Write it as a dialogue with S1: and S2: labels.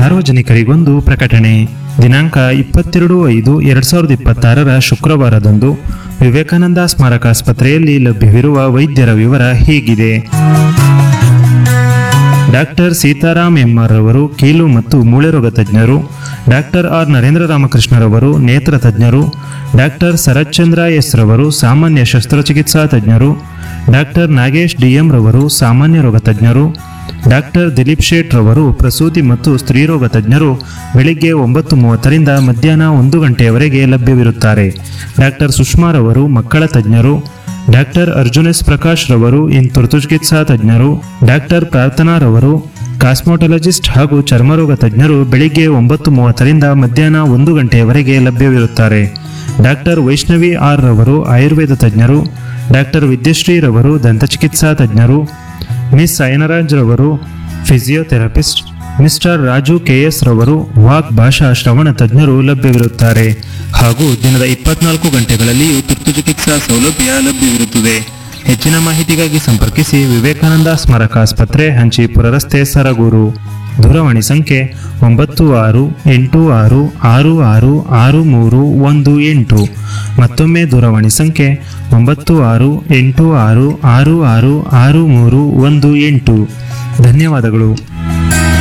S1: ಸಾರ್ವಜನಿಕರಿಗೊಂದು ಪ್ರಕಟಣೆ. ದಿನಾಂಕ 22/5/2026 ಶುಕ್ರವಾರದಂದು ವಿವೇಕಾನಂದ ಸ್ಮಾರಕ ಆಸ್ಪತ್ರೆಯಲ್ಲಿ ಲಭ್ಯವಿರುವ ವೈದ್ಯರ ವಿವರ ಹೀಗಿದೆ. ಡಾಕ್ಟರ್ ಸೀತಾರಾಮ್ ಎಂಆರ್ ರವರು ಕೀಲು ಮತ್ತು ಮೂಳೆ ರೋಗ ತಜ್ಞರು, ಡಾಕ್ಟರ್ ಆರ್ ನರೇಂದ್ರ ರಾಮಕೃಷ್ಣರವರು ನೇತ್ರ ತಜ್ಞರು, ಡಾಕ್ಟರ್ ಶರತ್ ಚಂದ್ರ ಎಸ್ ರವರು ಸಾಮಾನ್ಯ ಶಸ್ತ್ರಚಿಕಿತ್ಸಾ ತಜ್ಞರು, ಡಾಕ್ಟರ್ ನಾಗೇಶ್ ಡಿಎಂ ರವರು ಸಾಮಾನ್ಯ ರೋಗ ತಜ್ಞರು, ಡಾಕ್ಟರ್ ದಿಲೀಪ್ ಶೇಟ್ ರವರು ಪ್ರಸೂತಿ ಮತ್ತು ಸ್ತ್ರೀರೋಗ ತಜ್ಞರು ಬೆಳಿಗ್ಗೆ 9:30ರಿಂದ ಮಧ್ಯಾಹ್ನ 1 ಗಂಟೆಯವರೆಗೆ ಲಭ್ಯವಿರುತ್ತಾರೆ. ಡಾಕ್ಟರ್ ಸುಷ್ಮಾ ರವರು ಮಕ್ಕಳ ತಜ್ಞರು, ಡಾಕ್ಟರ್ ಅರ್ಜುನ್ ಎಸ್ ಪ್ರಕಾಶ್ ರವರು ತುರ್ತು ಚಿಕಿತ್ಸಾ ತಜ್ಞರು, ಡಾಕ್ಟರ್ ಪ್ರಾರ್ಥನಾ ರವರು ಕಾಸ್ಮೋಟೊಲಜಿಸ್ಟ್ ಹಾಗೂ ಚರ್ಮರೋಗ ತಜ್ಞರು ಬೆಳಿಗ್ಗೆ 9:30ರಿಂದ ಮಧ್ಯಾಹ್ನ 1 ಗಂಟೆಯವರೆಗೆ ಲಭ್ಯವಿರುತ್ತಾರೆ. ಡಾಕ್ಟರ್ ವೈಷ್ಣವಿ ಆರ್ ರವರು ಆಯುರ್ವೇದ ತಜ್ಞರು, ಡಾಕ್ಟರ್ ವಿದ್ಯಶ್ರೀ ರವರು ದಂತಚಿಕಿತ್ಸಾ ತಜ್ಞರು, ಮಿಸ್ ಅಯನರಾಜ್ ರವರು ಫಿಸಿಯೋಥೆರಪಿಸ್ಟ್, ಮಿಸ್ಟರ್ ರಾಜು ಕೆಎಸ್ ರವರು ವಾಕ್ ಭಾಷಾ ಶ್ರವಣ ತಜ್ಞರು ಲಭ್ಯವಿರುತ್ತಾರೆ. ಹಾಗೂ ದಿನದ 24 ಗಂಟೆಗಳಲ್ಲಿಯೂ ತುರ್ತು ಚಿಕಿತ್ಸಾ ಸೌಲಭ್ಯ ಲಭ್ಯವಿರುತ್ತದೆ. ಹೆಚ್ಚಿನ ಮಾಹಿತಿಗಾಗಿ ಸಂಪರ್ಕಿಸಿ ವಿವೇಕಾನಂದ ಸ್ಮಾರಕ ಆಸ್ಪತ್ರೆ, ಹಂಚಿಪುರ ರಸ್ತೆ, ಸರಗೂರು. ದೂರವಾಣಿ ಸಂಖ್ಯೆ 9686666318. ಮತ್ತೊಮ್ಮೆ ದೂರವಾಣಿ ಸಂಖ್ಯೆ 9686666318. ಧನ್ಯವಾದಗಳು.